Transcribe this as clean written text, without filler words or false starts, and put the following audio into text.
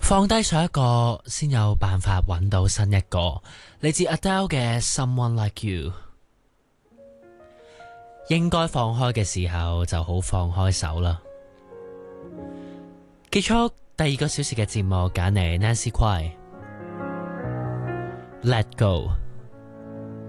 放低上一個，先有辦法揾到新一個。嚟自 Adele 嘅 Someone Like You。應該放開嘅時候就好放開手啦。結束第2個小時嘅節目，揀嚟 Nancy Kwai Let Go。